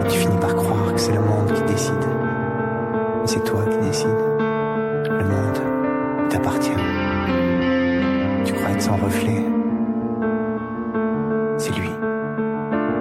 Tu finis par croire que c'est le monde qui décide. Mais c'est toi qui décides. Le monde t'appartient. Tu crois être sans reflet.